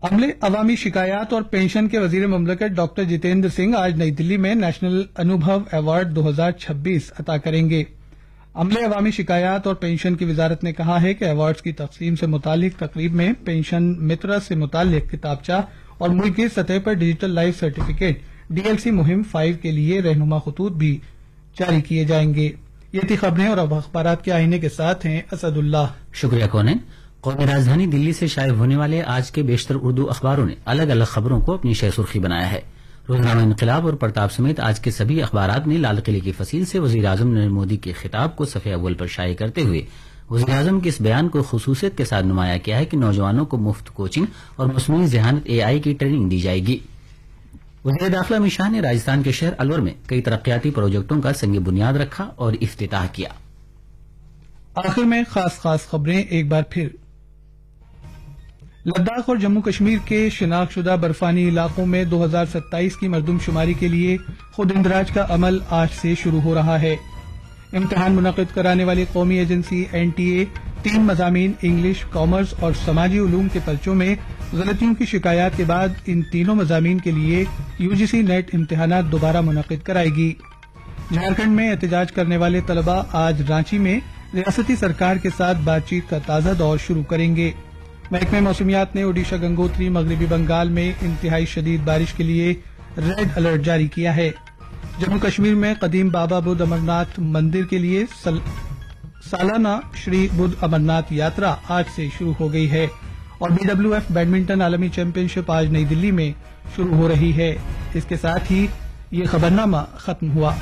عملے عوامی شکایات اور پینشن کے وزیر مملکت ڈاکٹر جتیندر سنگھ آج نئی دلی میں نیشنل انوبھو ایوارڈ 2026 عطا کریں گے۔ عملے عوامی شکایات اور پینشن کی وزارت نے کہا ہے کہ ایوارڈز کی تقسیم سے متعلق تقریب میں پینشن مترا سے متعلق کتابچہ اور ملکی سطح پر ڈیجیٹل لائف سرٹیفکیٹ DLC مہم 5 کے لیے رہنما خطوط بھی جاری کیے جائیں گے۔ یہ تھی خبریں اور اب اخبارات کے آئینے کے ساتھ ہیں اسد اللہ۔ شکریہ کونین۔ قومی راجدھانی دلی سے شائع ہونے والے آج کے بیشتر اردو اخباروں نے الگ الگ خبروں کو اپنی شہ سرخی بنایا ہے۔ روزنامہ انقلاب اور پرتاپ سمیت آج کے سبھی اخبارات نے لال قلعے کی فصیل سے وزیر اعظم نریندر مودی کے خطاب کو صفحہ اول پر شائع کرتے ہوئے وزیر اعظم کے اس بیان کو خصوصیت کے ساتھ نمایاں کیا ہے کہ نوجوانوں کو مفت کوچنگ اور مصنوعی ذہانت AI کی ٹریننگ دی جائے گی۔ وزیر داخلہ امت شاہ نے راجستھان کے شہر الور میں کئی ترقیاتی پروجیکٹوں کا سنگ بنیاد رکھا اور افتتاح کیا۔ آخر میں خاص خبریں ایک بار پھر۔ لداخ اور جموں کشمیر کے شناخت شدہ برفانی علاقوں میں 2027 کی مردم شماری کے لیے خود اندراج کا عمل آج سے شروع ہو رہا ہے۔ امتحان منعقد کرانے والی قومی ایجنسی NTA 3 مضامین انگلش، کامرس اور سماجی علوم کے پرچوں میں غلطیوں کی شکایات کے بعد ان تینوں مضامین کے لیے UGC نیٹ امتحانات دوبارہ منعقد کرائے گی۔ جھارکھنڈ میں احتجاج کرنے والے طلباء آج رانچی میں ریاستی سرکار کے ساتھ بات چیت کا تازہ دور شروع کریں گے۔ محکمہ موسمیات نے اوڈیشہ، گنگوتری، مغربی بنگال میں انتہائی شدید بارش کے لیے ریڈ الرٹ جاری کیا ہے۔ جموں کشمیر میں قدیم بابا بدھ امرناتھ مندر کے لیے سالانہ شری بدھ امرناتھ یاترا آج سے شروع ہو گئی ہے اور BWF بیڈمنٹن عالمی چیمپئن شپ آج نئی دلی میں شروع ہو رہی ہے۔ اس کے ساتھ ہی یہ خبرنامہ ختم ہوا۔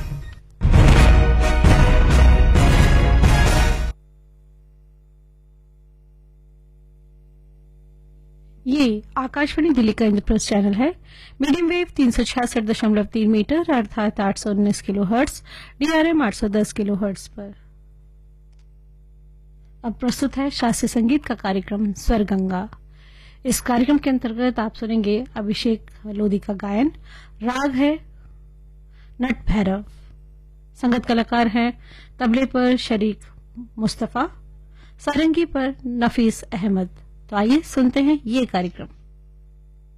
یہ آکاشوانی دلی کا انٹرپریس چینل ہے۔ میڈیم ویو 366.3 میٹر ارتھات 819 کلو ہرٹز، DRM 810 کلو ہرٹز پر۔ اب پرستت ہے شاستریہ سنگیت کا کارکرم سور گنگا۔ اس کارکرم کے انترگت آپ سنیں گے ابھیشیک لودھی کا گائن۔ راگ ہے نٹ بھیرو۔ سنگت کلاکار ہیں طبلے پر شریک مصطفیٰ، سارنگی پر نفیس احمد۔ تو آئیے سنتے ہیں یہ کارکرم۔